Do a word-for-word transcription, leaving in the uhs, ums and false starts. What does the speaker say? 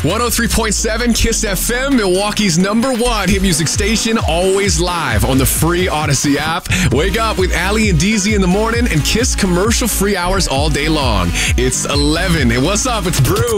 one oh three point seven Kiss F M, Milwaukee's number one hit music station, always live on the free Odyssey app. Wake up with Ali and D Z in the morning and Kiss commercial free hours all day long. It's eleven. And what's up? It's Brew.